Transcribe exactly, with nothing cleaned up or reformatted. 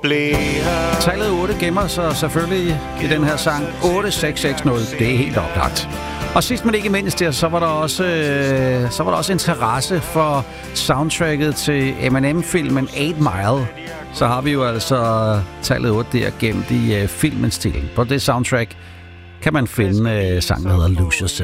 flere. Tallet otte gemmer sig selvfølgelig i den her sang. otte seks seks nul, det er helt oplagt. Og sidst men ikke mindst, der, så var der også øh, så var der også interesse for soundtracket til M and M-filmen eight mile. Så har vi jo altså tallet otte der gemt i øh, filmens titel. På det soundtrack kan man finde øh, sangen, der hedder Lose Yourself.